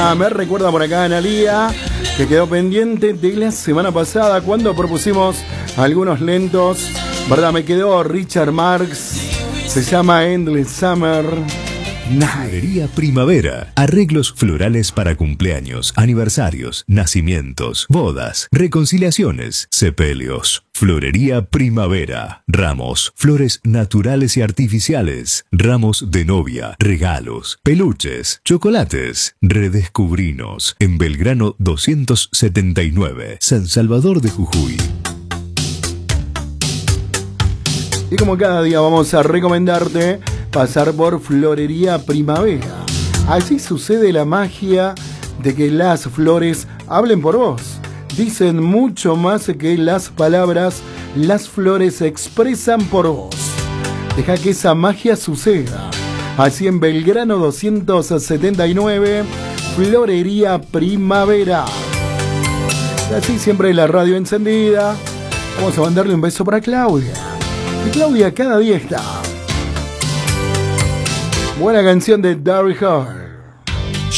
Mira, me recuerda por acá Analía, que quedó pendiente de la semana pasada cuando propusimos algunos lentos. ¿Verdad? Me quedó Richard Marx. Se llama Endless Summer. Florería Primavera. Arreglos florales para cumpleaños, aniversarios, nacimientos, bodas, reconciliaciones, sepelios. Florería Primavera. Ramos, flores naturales y artificiales, ramos de novia, regalos, peluches, chocolates. Redescubrinos en Belgrano 279, San Salvador de Jujuy. Y como cada día vamos a recomendarte pasar por Florería Primavera. Allí sucede la magia de que las flores hablen por vos. Dicen mucho más que las palabras, las flores se expresan por vos. Deja que esa magia suceda. Así en Belgrano 279, Florería Primavera. Y así siempre la radio encendida. Vamos a mandarle un beso para Claudia. Y Claudia cada día está. Buena canción de Darry Hart.